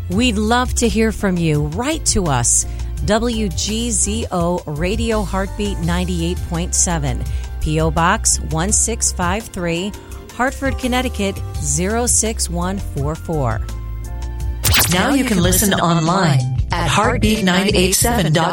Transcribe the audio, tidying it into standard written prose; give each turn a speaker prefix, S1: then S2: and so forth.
S1: We'd love to hear from you. Write to us. WGZO Radio Heartbeat 98.7, P.O. Box 1653, Hartford, Connecticut 06144.
S2: Now you can listen online at heartbeat987.com.